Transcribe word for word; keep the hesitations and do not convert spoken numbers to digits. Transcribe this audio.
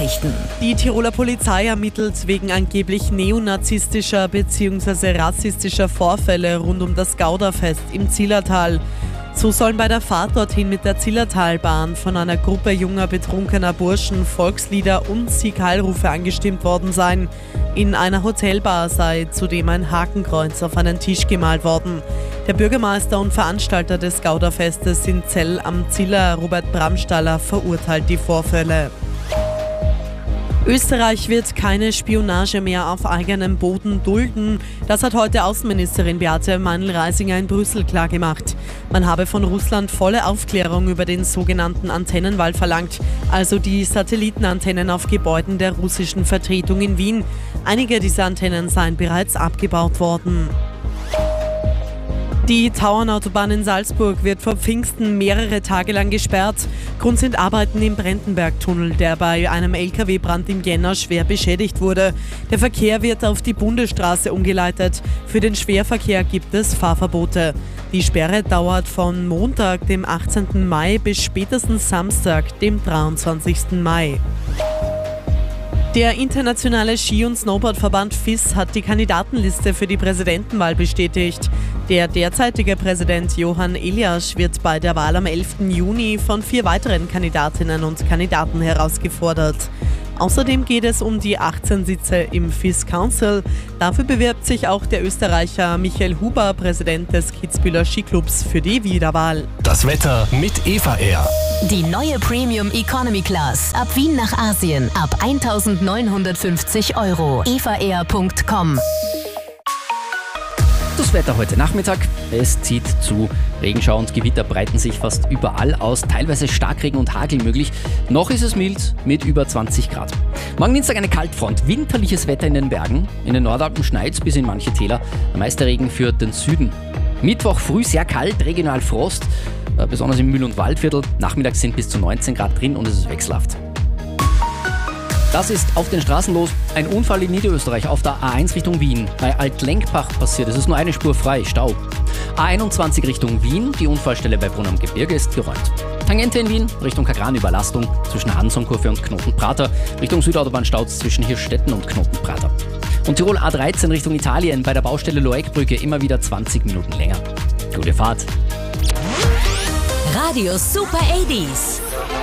Nachrichten. Die Tiroler Polizei ermittelt wegen angeblich neonazistischer bzw. rassistischer Vorfälle rund um das Gauderfest im Zillertal. So sollen bei der Fahrt dorthin mit der Zillertalbahn von einer Gruppe junger betrunkener Burschen Volkslieder und Sieg-Heil-Rufe angestimmt worden sein. In einer Hotelbar sei zudem ein Hakenkreuz auf einen Tisch gemalt worden. Der Bürgermeister und Veranstalter des Gauderfestes in Zell am Ziller, Robert Bramstaller, verurteilt die Vorfälle. Österreich wird keine Spionage mehr auf eigenem Boden dulden. Das hat heute Außenministerin Beate Meindl-Reisinger in Brüssel klargemacht. Man habe von Russland volle Aufklärung über den sogenannten Antennenwall verlangt, also die Satellitenantennen auf Gebäuden der russischen Vertretung in Wien. Einige dieser Antennen seien bereits abgebaut worden. Die Tauernautobahn in Salzburg wird vor Pfingsten mehrere Tage lang gesperrt. Grund sind Arbeiten im Brentenbergtunnel, der bei einem L K W-Brand im Jänner schwer beschädigt wurde. Der Verkehr wird auf die Bundesstraße umgeleitet. Für den Schwerverkehr gibt es Fahrverbote. Die Sperre dauert von Montag, dem achtzehnten Mai, bis spätestens Samstag, dem dreiundzwanzigsten Mai. Der internationale Ski- und Snowboardverband F I S hat die Kandidatenliste für die Präsidentenwahl bestätigt. Der derzeitige Präsident Johann Eliasch wird bei der Wahl am elften Juni von vier weiteren Kandidatinnen und Kandidaten herausgefordert. Außerdem geht es um die achtzehn Sitze im F I S Council. Dafür bewirbt sich auch der Österreicher Michael Huber, Präsident des Kitzbüheler Skiclubs, für die Wiederwahl. Das Wetter mit Eva Air. Die neue Premium Economy Class. Ab Wien nach Asien. Ab eintausendneunhundertfünfzig Euro. eva air punkt com. Das Wetter heute Nachmittag. Es zieht zu. Regenschauer und Gewitter breiten sich fast überall aus. Teilweise Starkregen und Hagel möglich. Noch ist es mild mit über zwanzig Grad. Morgen Dienstag eine Kaltfront. Winterliches Wetter in den Bergen. In den Nordalpen schneit's bis in manche Täler. Der meiste Regen für den Süden. Mittwoch früh sehr kalt, regional Frost. Besonders im Mühl- und Waldviertel. Nachmittags sind bis zu neunzehn Grad drin und es ist wechselhaft. Das ist auf den Straßen los. Ein Unfall in Niederösterreich auf der A eins Richtung Wien. Bei Altlenkbach passiert. Es ist nur eine Spur frei. Stau. A einundzwanzig Richtung Wien. Die Unfallstelle bei Brunn am Gebirge ist geräumt. Tangente in Wien. Richtung Kagran Überlastung. Zwischen Hansonkurve und Knotenprater. Richtung Südautobahn staut zwischen Hirschstetten und Knotenprater. Und Tirol A dreizehn Richtung Italien. Bei der Baustelle Loeckbrücke immer wieder zwanzig Minuten länger. Gute Fahrt. Radio Super achtziger.